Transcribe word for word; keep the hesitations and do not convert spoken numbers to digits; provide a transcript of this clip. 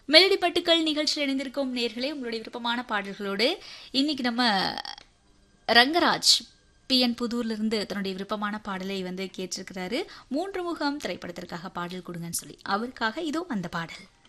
Melody பட்டுக்கள் நிகழ்ச்சியில் இணைந்திருக்கும் நேர்களே, உங்களுடைய விருப்பமான பாடல்களோடு இன்னைக்கு நம்ம ரங்கராஜ் பி என் புதூர்ல இருந்து தன்னுடைய விருப்பமான பாடலை வந்து கேட்டிருக்கிறாரு. மூன்று முகம் திரைப்படத்திற்காக பாடல் கொடுங்கன்னு சொல்லி அவருக்காக இதோ அந்த பாடல்.